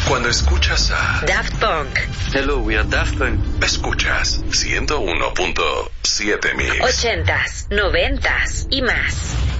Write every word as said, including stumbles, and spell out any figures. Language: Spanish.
Cuando escuchas a Daft Punk. Hello, we are Daft Punk. Escuchas ciento uno punto siete Mix. Ochentas, noventas y más.